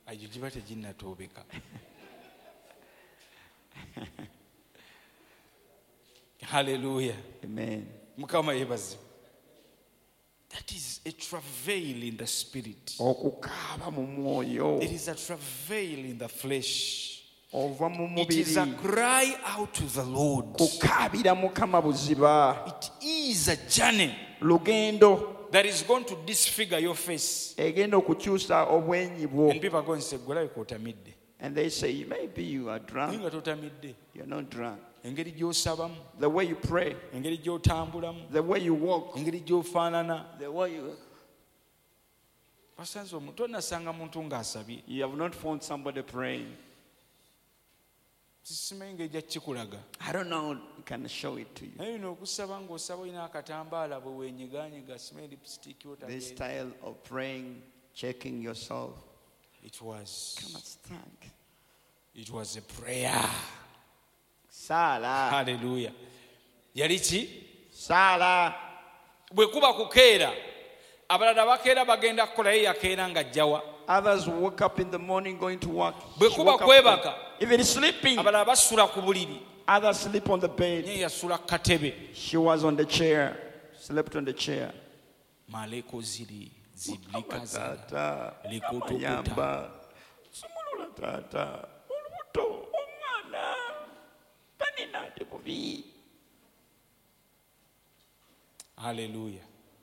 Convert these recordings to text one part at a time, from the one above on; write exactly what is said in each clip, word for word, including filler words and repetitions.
ayo giba teginnatoobeka. Hallelujah. Amen. Mukama yebazi. That is a travail in the spirit. Okukaaba mu mwoyo. It is a travail in the flesh. Ova mu It is a mubiri. cry out to the Lord. Kukaabira Mukama buziba. It is a journey Lugendo that is going to disfigure your face. egenda okukyusa obwenyi bwo. And people are going to say, "Gwala otamidde." And they say, maybe you are drunk. Ninga totamidde. You're not drunk. Engeri gy'osabamu, The way you pray, engeri gy'otambulamu, the way you walk, engeri gy'ofaanana. the way you... Basanze omuntu onasanga muntu ng'asabye. You have not found somebody praying. Sisimanyi engeri gya kikulaga. I don't know, I can show it to you. Naye bino okusaba ng'osaba olina akatambaala bwe weenyigaanyiga simanyi lipstick This otabeera. style of praying, checking yourself. It was, Come on, stand. it was a prayer. Sala. Hallelujah. Yali ki? Sala. Bwe kuba kukeera, abalala bakeera bagenda kukola ye yakeera ng'ajjawa. Others woke up in the morning going to work. Bwe She kuba woke up kwebaka, even sleeping. abalala basula ku buliri. Others sleep on the bed. Naye yasula ku katebe. She was on the chair. Slept on the chair. Maleko ziri ziblika zala. Tata. Likotokuta. Yamba. Sumulula tata. Olubuto. Omwana. Tanina tebubi. Hallelujah.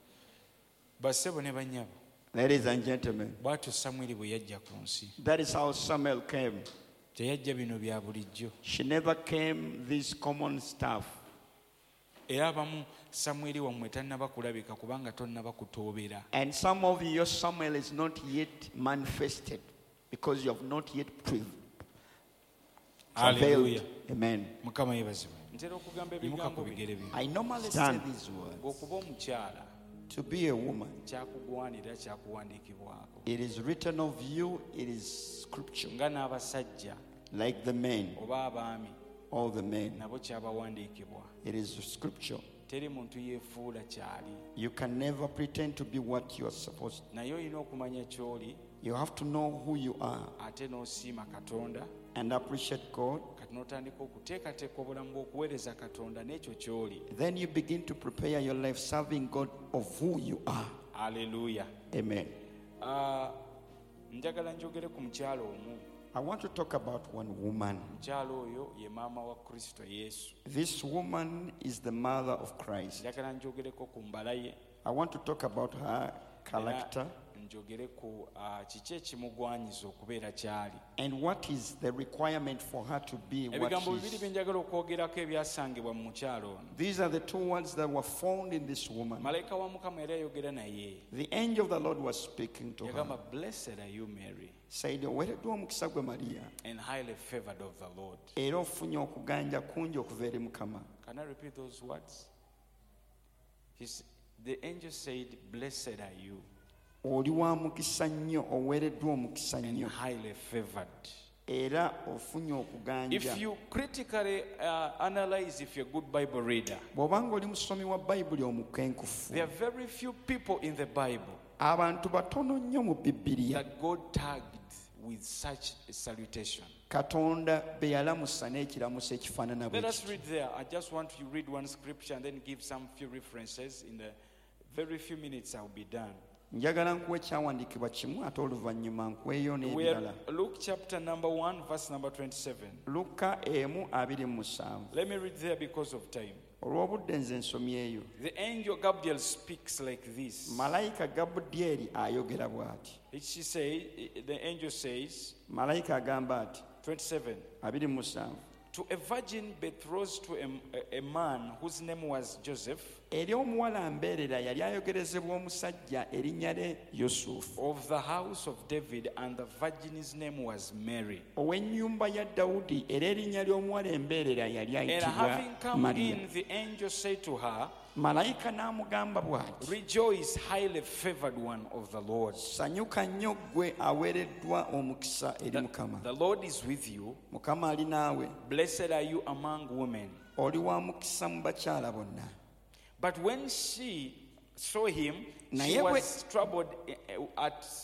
Basebo ne banyabo. Ladies and gentlemen, Bw'atyo Samwiri bwe yajja ku nsi. that is how Samuel came. Teyajja bino bya bulijjo. She never came this common stuff. Era abamu Samwiri wammwe tannaba kulabika kubanga tonnaba kutoobera. And some of your Samuel is not yet manifested because you have not yet pre- Hallelujah. travailed. Amen. Mukama yeebazibwe. Ntera okugamba ebigambo bigere bino. I normally say these words. Ng'okuba omukyala To be a woman, kyakugwanira kyakuwandiikibwako. it is written of you, it is scripture. Nga n'abasajja Like the men, oba abaami all the men, nabo kyabawandiikibwa. it is scripture. Teri muntu yeefuula kyali. You can never pretend to be what you are supposed to. Naye olina okumanya ky'oli You have to know who you are ate n'osiima Katonda and appreciate God. kati n'otandika okuteekateeka obulamu bw'okuweereza Katonda n'ekyo ky'oli. Then you begin to prepare your life serving God of who you are. Hallelujah. Amen. Ah, njagala njogere ku mukyalo omu. I want to talk about one woman. Omukyalo oyo ye maama wa Kristo Yesu. This woman is the mother of Christ. Njagala njogereko ku mbala ye. I want to talk about her character Era njogere ku ah, kiki ekimugwanyiza okubeera kyali. and what is the requirement for her to be what Ebigambo she bibiri is. bye njagala okwogerako ebyasangibwa mu mukyalo ono. These are the two words that were found in this woman. Malayika wa Mukama era yayogera naye. The angel of the Lord was speaking to her. Yagamba, "Blessed are you, Mary, Said, oweereddwa omukisa gwe Mariya, and highly favored of the Lord." era ofunye okuganja kungi okuva eri Mukama. Can I repeat those words? He's, the angel said, "Blessed are you, Oli wa mukisa nnyo, oweereddwa omukisa and nnyo, highly favored." era ofunye okuganja. If you critically uh, analyze, if you're a good Bible reader, Bw'obanga oli musomi wa Bayibuli omukenkufu, there are very few people in the Bible abantu batono nnyo mu Bibiliya that God tagged with such a salutation. Katonda be yalamusa n'ekiramuso ekifaanana bwe Let us kityo. read there. I just want to read one scripture and then give some few references. In the very few minutes, I'll be done. Njagala nkuwa ekyawandiikibwa kimu ate oluvannyuma nkuweeyo We are n'ebirala. Luke chapter number one, verse number twenty-seven. Luka emu abiri mu musanvu. Let me read there because of time. Olw'obudde nze nsomye eyo. The angel Gabriel speaks like this. Malayika Gabudyeri ayogera bw'ati. She say, the angel says, Malayika agamba ati twenty-seven, abiri mu musanvu. to a virgin betrothed to a, a, a man whose name was Joseph, Eri omuwala mbeerera yali ayogerezebwa omusajja erinnya lye Yusufu, of the house of David, and the virgin's name was Mary. ow'ennyumba ya Dawudi, era erinnya ly'omuwala embeerera yali And ayitibwa having come Mariya. in, the angel said to her, Malayika n'amugamba bw'ati, "Rejoice, highly favored one of the Lord. sanyuka nnyo ggwe aweereddwa omukisa eri Mukama. The Lord is with you. Mukama ali naawe, Blessed are you among women." oli wa mukisa mu bakyala bonna. But when she saw him, she Naye bwe- was troubled at